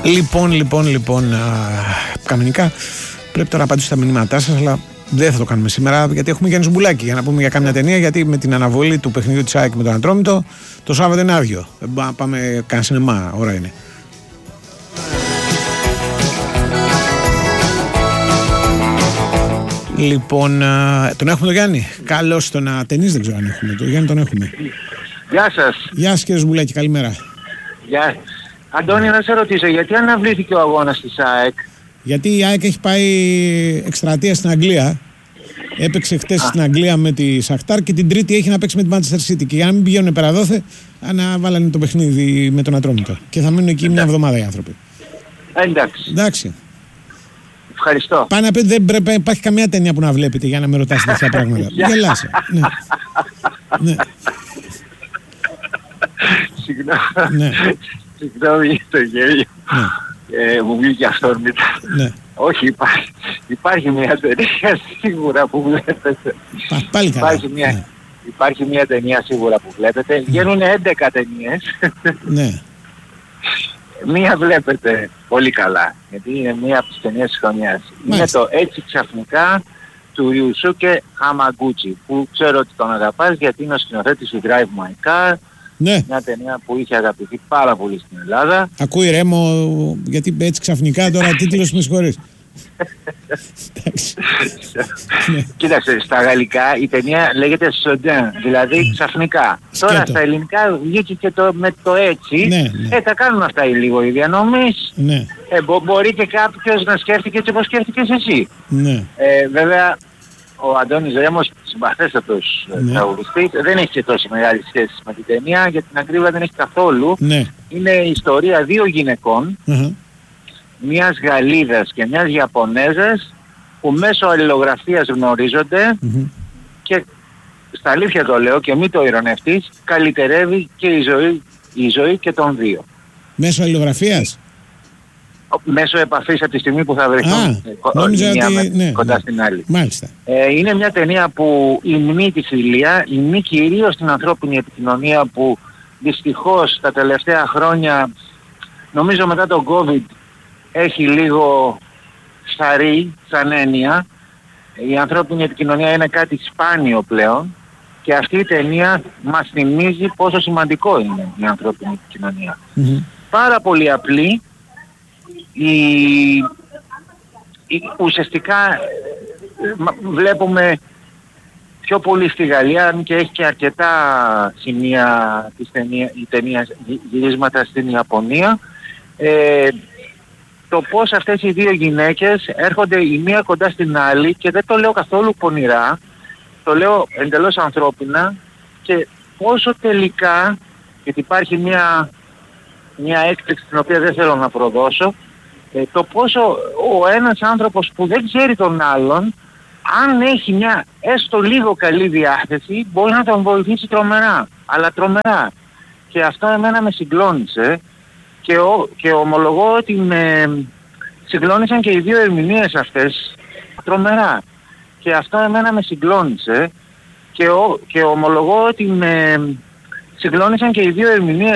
Λοιπόν, κανονικά πρέπει τώρα να απαντήσω στα μηνύματά σας, αλλά δεν θα το κάνουμε σήμερα γιατί έχουμε Γιάννη Μπουλάκη για να πούμε για κάμια ταινία. Γιατί με την αναβολή του παιχνιδιού της ΑΕΚ με τον Ατρόμητο, το Σάββατο είναι άδειο. Πάμε κανένα σινεμά, ώρα είναι. Λοιπόν, τον έχουμε τον Γιάννη. Καλώς τον ταινίς, δεν ξέρω αν έχουμε. Τον Γιάννη τον έχουμε. Γεια σας. Γεια σας κύριε Μπουλάκη, καλημέρα. Γεια. Αντώνη, να σε ρωτήσω, γιατί αναβλήθηκε ο αγώνας της ΑΕΚ? Γιατί η ΑΕΚ έχει πάει εκστρατεία στην Αγγλία. Έπαιξε χτες στην Αγγλία με τη Σαχτάρ και την Τρίτη έχει να παίξει με τη Manchester City. Και για να μην πηγαίνουν περαδόθε, αναβάλανε το παιχνίδι με τον Ατρόμητο. Και θα μείνουν εκεί μια εβδομάδα οι άνθρωποι. Εντάξει. Ευχαριστώ. Πάει να πει δεν πρέπει να υπάρχει καμία ταινία που να βλέπετε για να με ρωτάς τέτοια πράγματα. Γελάσαι. Ναι. Συγγνώμη για το γέλιο. Μου βγήκε αυθόρμητα. Όχι, υπάρχει μια ταινία σίγουρα που βλέπετε. Πάλι καλά. Υπάρχει μια ταινία σίγουρα που βλέπετε. Βγαίνουν 11 ταινίες. Ναι. Μία βλέπετε πολύ καλά, γιατί είναι μία από τις ταινίες της χρονιάς. Είναι το «Έτσι ξαφνικά» του Ιουσούκε Χαμαγκούτσι, που ξέρω ότι τον αγαπάς γιατί είναι ο σκηνοθέτης του Drive My Car. Ναι. Μια ταινία που είχε αγαπηθεί πάρα πολύ στην Ελλάδα. Ακούει Ρέμο, γιατί έτσι ξαφνικά τώρα τίτλος με συγχωρείς. Κοίταξε, στα γαλλικά η ταινία λέγεται Soudain, δηλαδή ξαφνικά. Τώρα στα ελληνικά βγήκε και με το έτσι. Τα κάνουν αυτά λίγο οι διανομής. Μπορεί και κάποιος να σκέφτηκε έτσι όπως σκέφτηκες εσύ. Βέβαια ο Αντώνης Ρέμος, συμπαθέστατος τραγουδιστής, δεν έχει και τόση μεγάλη σχέση με την ταινία, για την ακρίβεια δεν έχει καθόλου. Είναι η ιστορία δύο γυναικών, μιας Γαλλίδας και μιας Ιαπωνέζας, που μέσω αλληλογραφίας γνωρίζονται και στα αλήθεια το λέω και μην το ειρωνευτείς, καλυτερεύει και η ζωή και των δύο. Μέσω αλληλογραφίας? Μέσω επαφής από τη στιγμή που θα βρεθούν κοντά στην άλλη. Μάλιστα. Είναι μια ταινία που υμνεί τη φιλία, υμνεί κυρίως την ανθρώπινη επικοινωνία που δυστυχώς τα τελευταία χρόνια, νομίζω μετά τον COVID, έχει λίγο σαρεί σαν έννοια. Η ανθρώπινη επικοινωνία είναι κάτι σπάνιο πλέον και αυτή η ταινία μας θυμίζει πόσο σημαντικό είναι η ανθρώπινη επικοινωνία. Πάρα πολύ απλή. Ουσιαστικά βλέπουμε πιο πολύ στη Γαλλία και έχει και αρκετά σημεία η ταινία γυρίσματα στην Ιαπωνία, το πως αυτές οι δύο γυναίκες έρχονται η μία κοντά στην άλλη, και δεν το λέω καθόλου πονηρά, το λέω εντελώς ανθρώπινα, και πόσο τελικά, γιατί υπάρχει μια έκπληξη την οποία δεν θέλω να προδώσω, το πόσο ο ένας άνθρωπος που δεν ξέρει τον άλλον, αν έχει μια έστω λίγο καλή διάθεση, μπορεί να τον βοηθήσει τρομερά, αλλά τρομερά. Και αυτό εμένα με συγκλώνησε και ομολογώ ότι με συγκλώνησαν και οι δύο ερμηνείες αυτές τρομερά. Και αυτό εμένα με συγκλώνησε και ομολογώ ότι με συγκλώνησαν και οι δύο ερμηνείες